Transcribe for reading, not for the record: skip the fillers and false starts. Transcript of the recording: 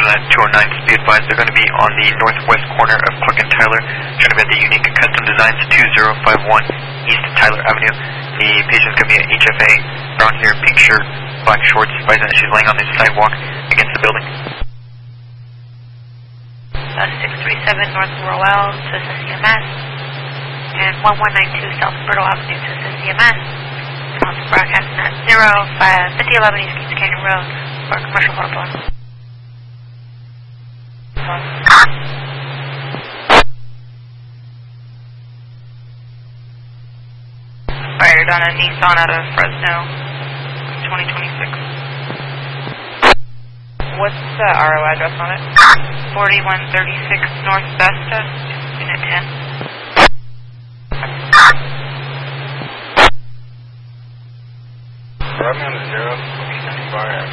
Sunderland 209, be advised they're going to be on the northwest corner of Clark and Tyler, trying to be at the Unique Custom Designs 2051 East Tyler Avenue. The patient's going to be an HFA, brown hair, pink shirt, black shorts, advising that she's laying on the sidewalk against the building. 637 North Royale to assist EMS, and 1192 South Myrtle Avenue to assist EMS. And also broadcasting at 5011 East Kings Canyon Road for commercial motor. Fired on a Nissan out of Fresno, 2026. What's the RO address on it? 4136 North Vesta, Unit 10. Driving on the 0, standing by